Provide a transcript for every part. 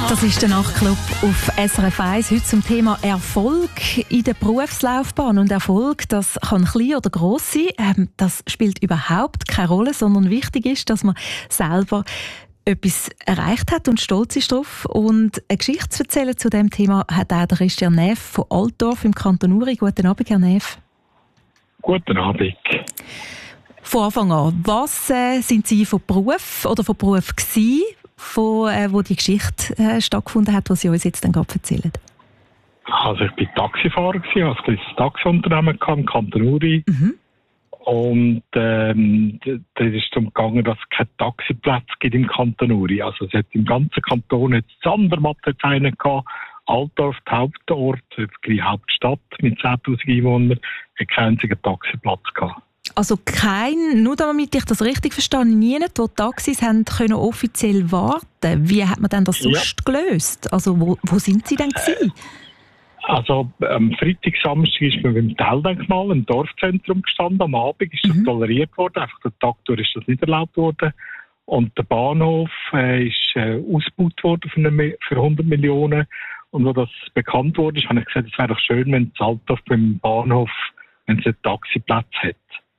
Das ist der Nachtclub auf SRF 1. Heute zum Thema Erfolg in der Berufslaufbahn. Und Erfolg, das kann klein oder gross sein. Das spielt überhaupt keine Rolle, sondern wichtig ist, dass man selber etwas erreicht hat und stolz ist drauf. Und eine Geschichte zu erzählen zu diesem Thema hat auch der Christian Neff von Altdorf im Kanton Uri. Guten Abend, Herr Neff. Guten Abend. Von Anfang an, was sind Sie von Beruf gewesen, wo die Geschichte stattgefunden hat, was Sie uns jetzt dann gerade erzählen? Also ich war Taxifahrer, ich hatte ein kleines Taxiunternehmen im Kanton Uri. Mhm. Und da ist es darum gegangen, dass es keine Taxiplätze gibt im Kanton Uri. Also es hat im ganzen Kanton jetzt Andermatt einen gehabt, Altdorf, der Hauptort, die Hauptstadt mit 10'000 Einwohnern, hat keinen einzigen Taxiplatz gehabt. Also nur damit ich das richtig verstehe, niemand, wo Taxis haben können offiziell warten. Wie hat man denn das sonst gelöst? Also wo sind Sie denn gewesen? Also am Freitag, Samstag ist man beim Teildenkmal im Dorfzentrum gestanden. Am Abend ist das toleriert worden, einfach der Tag durch ist das nicht erlaubt worden. Und der Bahnhof ist ausgebaut worden für 100 Millionen. Und als das bekannt wurde, habe ich gesagt, es wäre doch schön, wenn das Altdorf beim Bahnhof einen Taxiplatz hat.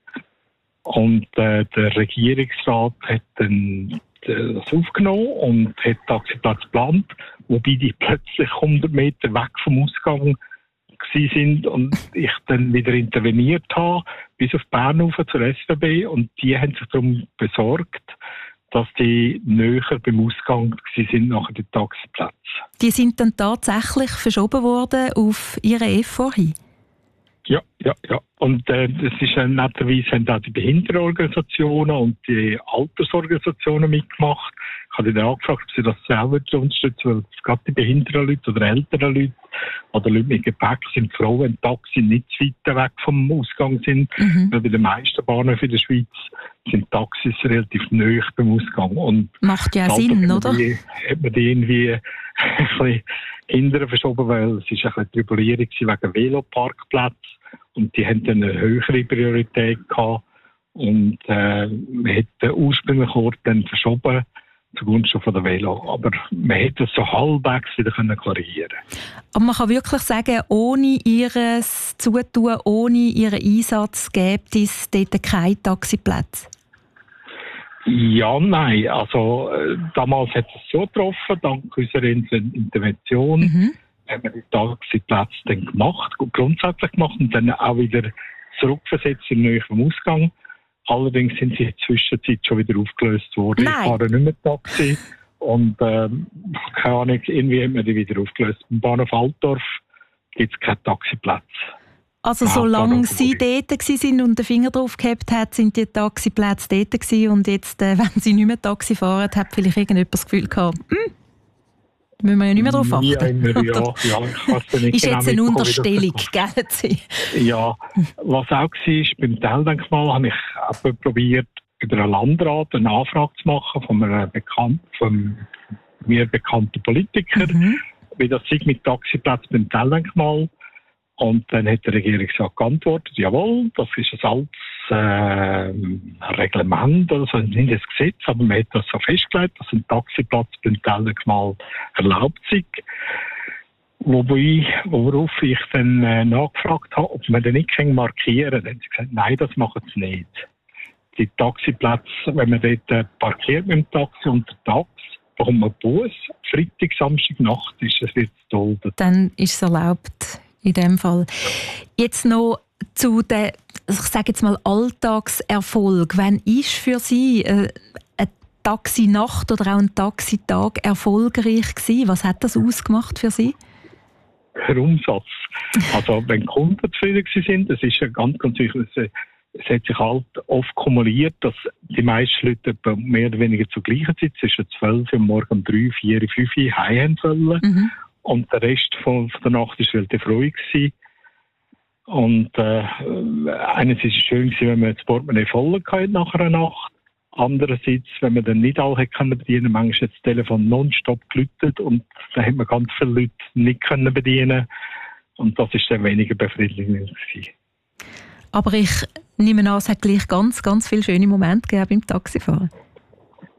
Und der Regierungsrat hat dann das aufgenommen und hat Taxiplatz geplant, wobei die plötzlich 100 Meter weg vom Ausgang sind und ich dann wieder interveniert habe, bis auf Bern zur SBB, und die haben sich darum besorgt, dass die näher beim Ausgang sind nachher die Taxiplätze. Die sind dann tatsächlich verschoben worden auf ihre FH hin? Ja. Und das ist netterweise, haben auch die Behindertenorganisationen und die Altersorganisationen mitgemacht. Ich habe dann angefragt, ob sie das selber unterstützen, weil gerade die behinderten Leute oder älteren Leute oder Leute mit Gepäck sind froh, wenn Taxis nicht zu weit weg vom Ausgang sind. Weil bei den meisten Bahnhöfen in der Schweiz sind Taxis relativ nahe beim Ausgang. Und macht ja Sinn, oder? Hat man die irgendwie ein bisschen hinterher verschoben, weil es ist ein bisschen Tribulierung wegen Veloparkplätzen. Und die haben dann eine höhere Priorität gehabt. Und man hat den ursprünglichen Ort dann verschoben zugunsten von der Velo. Aber man hätte es so halbwegs wieder korrigieren können. Aber man kann wirklich sagen, ohne ihr Zutun, ohne ihren Einsatz gibt es dort keine Taxiplätze? Ja, nein. Also damals hat es so getroffen, dank unserer Intervention. Haben wir die Taxiplätze dann gemacht, grundsätzlich gemacht und dann auch wieder zurückversetzt in den nächsten Ausgang. Allerdings sind sie in der Zwischenzeit schon wieder aufgelöst worden. Nein. Ich fahre nicht mehr Taxi und keine Ahnung, irgendwie haben wir die wieder aufgelöst. Im Bahnhof Altdorf gibt es keinen Taxiplatz. Also solange Sie dort waren und den Finger drauf gehabt hat, sind die Taxiplätze dort gewesen, und jetzt, wenn Sie nicht mehr Taxi fahren, hat vielleicht irgendjemand das Gefühl gehabt, müssen wir ja nicht mehr darauf achten. Ja, ich weiß nicht ist genau jetzt eine Unterstellung, gell? Ja, was auch war, beim Teildenkmal habe ich eben probiert, über einen Landrat eine Anfrage zu machen von mir bekannten Politiker, wie das sei mit Taxiplätzen beim Teildenkmal. Und dann hat der Regierungsrat geantwortet, jawohl, das ist ein altes Reglement, also nicht das Gesetz, aber man hat das so festgelegt, dass ein Taxiplatz beim Teildenkmal erlaubt sei. Worauf ich dann nachgefragt habe, ob man den nicht markieren kann. Dann haben sie gesagt, nein, das machen sie nicht. Die Taxiplätze, wenn man dort parkiert mit dem Taxi untertags, bekommt man Bus. Freitag, Samstag, Nacht ist es wieder geduldet. Dann ist es erlaubt. In dem Fall. Jetzt noch zu den, ich sage jetzt mal, Alltagserfolg. Wann ist für Sie eine Taxinacht oder auch ein Taxitag erfolgreich gewesen? Was hat das ausgemacht für Sie? Der Umsatz. Also wenn Kunden zufrieden sind, das ist ja ganz wichtig. Es hat sich halt oft kumuliert, dass die meisten Leute mehr oder weniger zur gleichen Zeit, zwischen 12 Uhr und morgen um 3, 4, 5 Uhr heim wollen. Und der Rest von der Nacht war relativ ruhig gewesen. Und einerseits war es schön, wenn man das Portemonnaie voll hatte nach einer Nacht. Andererseits, wenn man dann nicht alle bedienen konnte, manchmal hat das Telefon nonstop geläutet und dann hat man ganz viele Leute nicht bedienen. Und das war dann weniger befriedigend gewesen. Aber ich nehme an, es hat gleich ganz, ganz viele schöne Momente gegeben beim Taxifahren.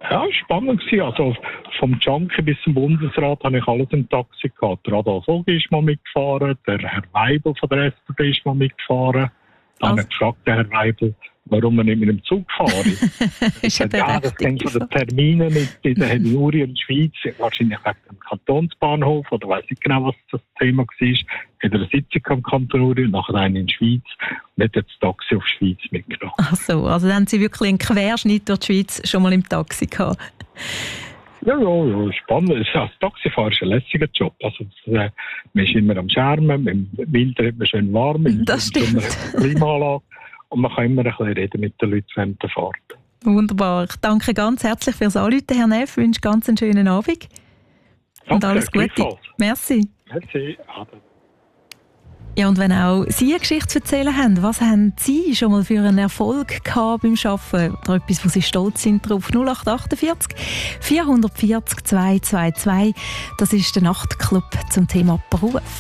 Ja, spannend gewesen. Also vom Junkie bis zum Bundesrat habe ich alles im Taxi gehabt. Der Adolf Ogi ist mal mitgefahren, der Herr Weibel von der SPD ist mal mitgefahren. Dann habe ich gefragt, der Herr Weibel, warum er nicht mit dem Zug fahren. Ja, das hängt von den Terminen mit den Herrn Juri in der Schweiz, wahrscheinlich wegen dem Kantonsbahnhof, oder weiss nicht genau, was das Thema war. Hat er eine Sitzung am Kanton Uri und nachher eine in der Schweiz und hat das Taxi auf die Schweiz mitgenommen. Ach so, also dann haben Sie wirklich einen Querschnitt durch die Schweiz schon mal im Taxi gehabt? Ja, spannend. Als Taxifahrer ist ein lässiger Job. Also, man ist immer am Schermen, im Winter hat man schön warm, im Sommer hat man Klimaanlage und man kann immer ein bisschen reden mit den Leuten während der Fahrt. Wunderbar. Ich danke ganz herzlich fürs Anrufen, Herr Neff. Ich wünsche ganz einen schönen Abend. Und alles Gute. Merci. Merci. Ja, und wenn auch Sie eine Geschichte zu erzählen haben, was haben Sie schon mal für einen Erfolg gehabt beim Arbeiten? Oder etwas, wo Sie stolz sind drauf? 0848 440 222. Das ist der Nachtclub zum Thema Beruf.